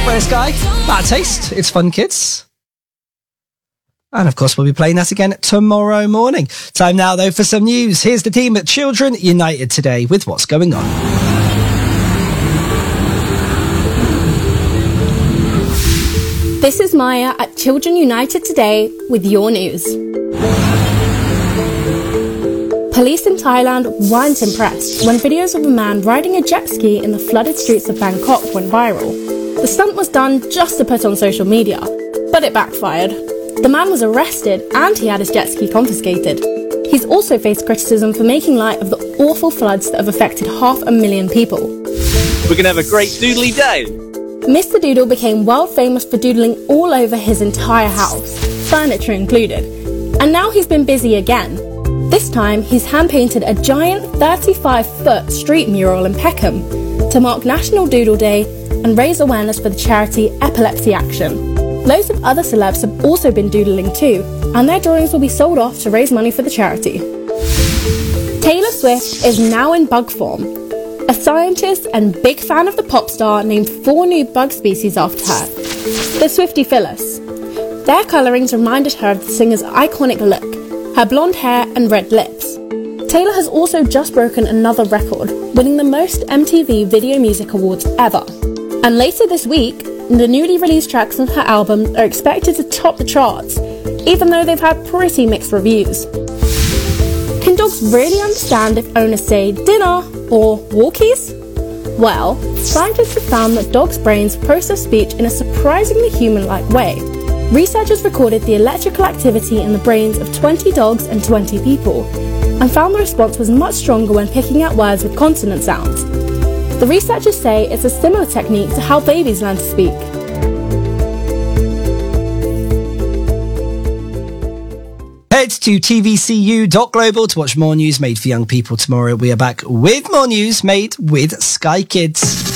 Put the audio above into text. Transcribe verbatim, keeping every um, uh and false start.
Where's Guy? Bad Taste. It's Fun Kids. And of course, we'll be playing that again tomorrow morning. Time now, though, for some news. Here's the team at Children United today with what's going on. This is Maya at Children United today with your news. Police in Thailand weren't impressed when videos of a man riding a jet ski in the flooded streets of Bangkok went viral. The stunt was done just to put on social media, but it backfired. The man was arrested and he had his jet ski confiscated. He's also faced criticism for making light of the awful floods that have affected half a million people. We're going to have a great doodly day. Mister Doodle became world famous for doodling all over his entire house, furniture included. And now he's been busy again. This time, he's hand-painted a giant thirty-five foot street mural in Peckham to mark National Doodle Day and raise awareness for the charity Epilepsy Action. Loads of other celebs have also been doodling too, and their drawings will be sold off to raise money for the charity. Taylor Swift is now in bug form. A scientist and big fan of the pop star named four new bug species after her. The Swiftyphilus. Their colourings reminded her of the singer's iconic look, her blonde hair and red lips. Taylor has also just broken another record, winning the most M T V Video Music Awards ever. And later this week, the newly released tracks on her album are expected to top the charts, even though they've had pretty mixed reviews. Can dogs really understand if owners say dinner or walkies? Well, scientists have found that dogs' brains process speech in a surprisingly human-like way. Researchers recorded the electrical activity in the brains of twenty dogs and twenty people, and found the response was much stronger when picking out words with consonant sounds. The researchers say it's a similar technique to how babies learn to speak. Head to T V C U dot global to watch more news made for young people tomorrow. We are back with more news made with Sky Kids.